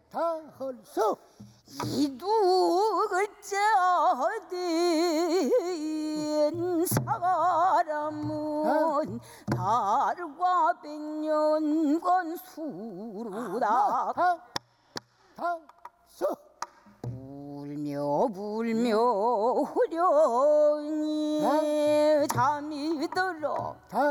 다헐수 이두글자 된 사람은 달과 백년건 수루다 다수 울며 불며 호련히 잠이 들어